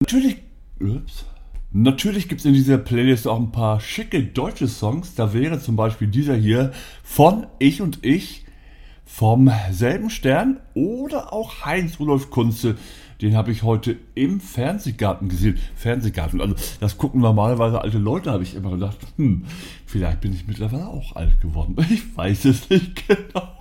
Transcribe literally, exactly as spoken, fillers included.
Natürlich, ups, natürlich gibt es in dieser Playlist auch ein paar schicke deutsche Songs. Da wäre zum Beispiel dieser hier von Ich und Ich vom selben Stern oder auch Heinz Rudolf Kunze. Den habe ich heute im Fernsehgarten gesehen. Fernsehgarten, also das gucken normalerweise alte Leute, habe ich immer gedacht. Hm, vielleicht bin ich mittlerweile auch alt geworden. Ich weiß es nicht genau.